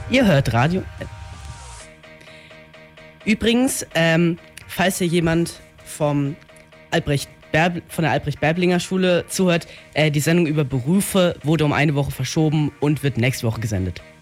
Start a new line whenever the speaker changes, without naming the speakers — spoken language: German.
Ihr hört Radio. Übrigens, falls hier jemand von der Albrecht-Bärblinger Schule zuhört, die Sendung über Berufe wurde um eine Woche verschoben und wird nächste Woche gesendet.